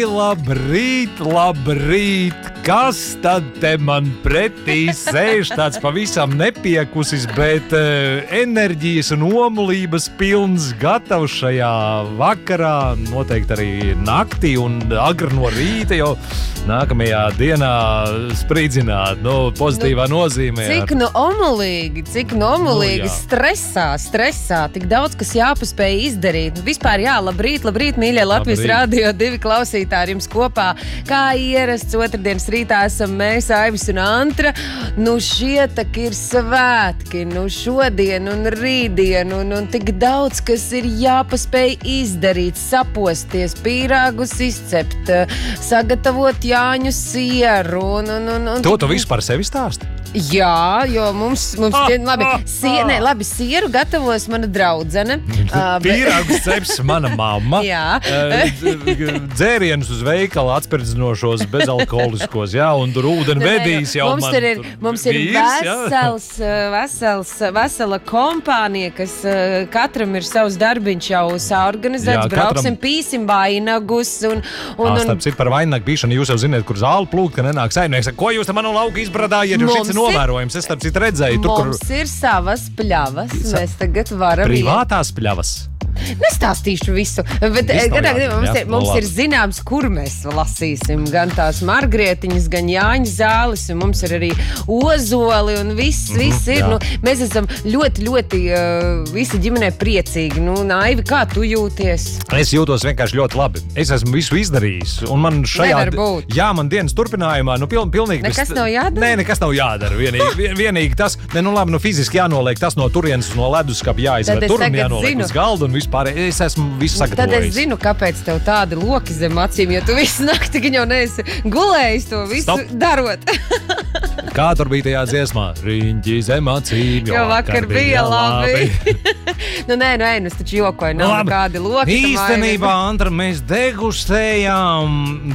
labrīt, labrīt! Kas tad te man pretī sēž tāds pavisam nepiekusis, bet enerģijas un omulības pilns, gatavs šajā vakarā, noteikti arī naktī un agri no rīta, jo nākamajā dienā sprīdzināt, pozitīvā nozīmē. Cik omulīgi, stresā, tik daudz, kas jāpaspēj izdarīt. Vispār labrīt, mīļie Latvijas Radio 2 klausītāji, ar jums kopā, kā ierasts otrdienas rītā esam mēs, Aivis un Antra. Šie tak ir svētki, šodien un rītdien, un tik daudz, kas ir jāpaspēj izdarīt, saposties, pīrāgus izcept, sagatavot Jāņu sieru. To tu visu par sevi stāsti? Jā, jo mums labi, sieru gatavos mana draudzene. Pīrāgus ceps mana mamma. Jā. Dzērienus uz veikala atspirdzinošos bezalkoholiskos, jā, un tur ūdeni vedīs jau mums ir vesela kompānija, kas katram ir savs darbiņš jau saorganizēts. Brauksim, pīsim vainagus. Starp citu par vainagu pīšanu jūs jau ziniet, kur zāli plūkt, ka nenāk saimnieks. Ko jūs te manu lauku izbradājiet, jo šis ir novērojams? Es starp citu redzēju. Mums ir savas pļavas. Mēs tagad varam privātās pļavas. Nestāstīšu visu, bet mums ir zināms, kur mēs lasīsim. Gan tās margrietiņas, gan Jāņa zāles, un mums ir arī ozoli, un viss ir. Mēs esam ļoti visi ģimenē priecīgi. Aivi, kā tu jūties? Es jūtos vienkārši ļoti labi. Es esmu visu izdarījis, un man man dienas turpinājumā, pilnīgi... Nekas nav jādara? Nē, nekas nav jādara. Vienīgi tas, fiziski jānoliek tas no turienes no leduskapa jāizved tur un jānoliek uz galdu un vispār. Es esmu visu sagatavojis. Tad es zinu, kāpēc tev tādi loki zem acīm, jo tu visu nakti jau neesi gulējis to visu darot. Kā tur bija tajā dziesmā? Riņķi zem acīm, jo vakar bija labi. Es taču jokoju, nav kādi loki. Īstenībā, Antra, mēs degustējām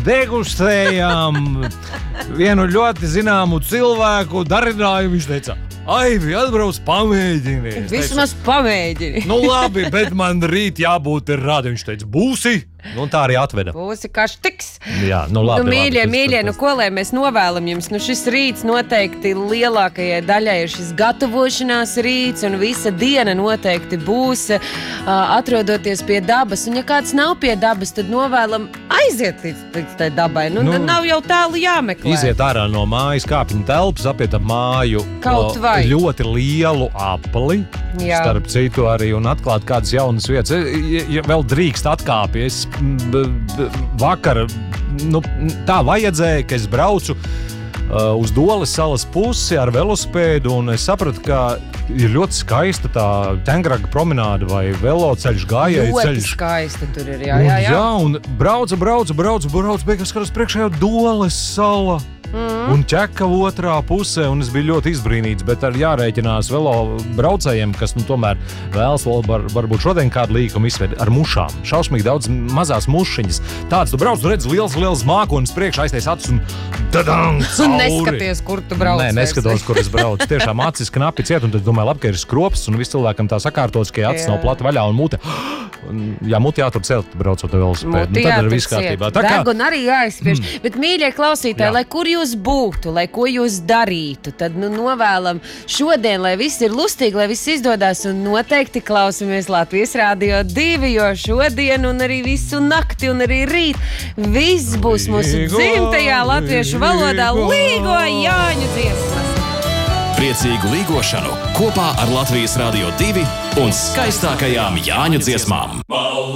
vienu ļoti zināmu cilvēku darinājumu, viņš teica. Aivi, atbrauc, pamēģini. Vismaz pamēģini. Labi, bet man rīt jābūt ir rādi. Viņš teica, būsi? Tā arī atveda. Būsi kā štiks. Jā, labi. Mīļie, ko lai mēs novēlam jums? Šis rīts noteikti lielākajai daļai ir šis gatavošanās rīts, un visa diena noteikti būs atrodoties pie dabas. Un ja kāds nav pie dabas, tad novēlam aiziet līdz tai dabai. Nav jau tālu jāmeklē. Iziet ārā no mājas, kāpņu telpas, apiet ap māju. Kaut vai. Ļoti lielu apli, starp citu arī, un atklāt kādas jaunas vietas. Ja vēl drīkst atkāpties, vakar tā vajadzēja, ka es braucu uz Doles salas pusi ar velosipēdu, un es sapratu, ka ir ļoti skaista tā Tengraga promenāde vai veloceļš, gājēju ceļš. Ļoti skaista tur ir, jā. Un braucu, beigās skatos priekšā jau Doles sala. Un ķeka otrā pusē, un es biju ļoti izbrīnīts, bet ar jārēķinās velo braucējiem, kas tomēr vēlas varbūt šodien kādu līkumu izved ar mušām. Šausmīgi daudz mazās mušiņas. Tāds tu brauc, tu redz liels mākonis priekšā, aiztais acis un tadang, cauri. Un neskaties, kur tu brauc. Nē, neskatos, kur es braucu. Tiešām acis knapi ciet, un tad domāju, labi, ka ir skrops, un viss cilvēkam tā sakārtots, ka acis nav plata vaļā un mute. Muti jātur celt, braucot ar velosipēdu. Tad ir viss kārtībā. Degun arī jāizspiež. Bet, mīļie klausītāji, lai kur jūs būtu, lai ko jūs darītu, tad novēlam šodien, lai viss ir lustīgi, lai viss izdodās, un noteikti klausamies Latvijas Radio 2, jo šodien un arī visu nakti un arī rīt viss būs mūsu dzimtajā latviešu valodā līgo Jāņu dziesmas. Priecīgu līgošanu kopā ar Latvijas Radio 2 un skaistākajām Jāņu dziesmām.